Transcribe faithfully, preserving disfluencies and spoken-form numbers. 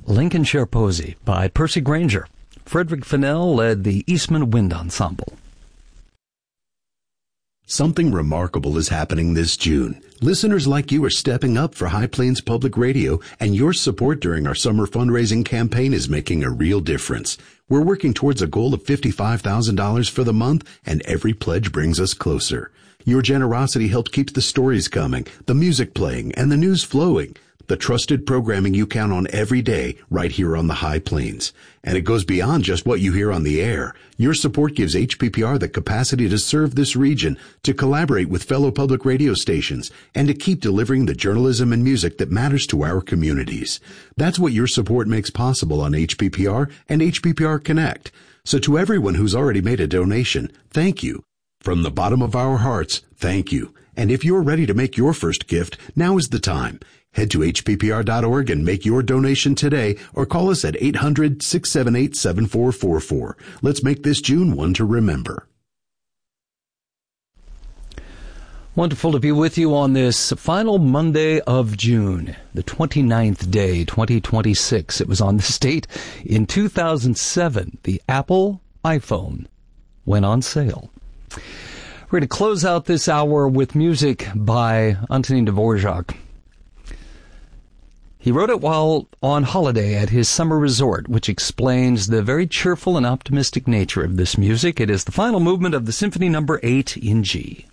Lincolnshire Posy by Percy Granger. Frederick Fennell led the Eastman Wind Ensemble. Something remarkable is happening this June. Listeners like you are stepping up for High Plains Public Radio, and your support during our summer fundraising campaign is making a real difference. We're working towards a goal of fifty-five thousand dollars for the month, and every pledge brings us closer. Your generosity helps keep the stories coming, the music playing, and the news flowing. The trusted programming you count on every day right here on the High Plains. And it goes beyond just what you hear on the air. Your support gives H P P R the capacity to serve this region, to collaborate with fellow public radio stations, and to keep delivering the journalism and music that matters to our communities. That's what your support makes possible on H P P R and H P P R Connect. So to everyone who's already made a donation, thank you. From the bottom of our hearts, thank you. And if you're ready to make your first gift, now is the time. Head to H P P R dot org and make your donation today, or call us at eight hundred, six seven eight, seven four four four. Let's make this June one to remember. Wonderful to be with you on this final Monday of June, the twenty-ninth day, twenty twenty-six. It was on this date in two thousand seven. The Apple iPhone went on sale. We're going to close out this hour with music by Antonin Dvorak. He wrote it while on holiday at his summer resort, which explains the very cheerful and optimistic nature of this music. It is the final movement of the Symphony Number eight in G.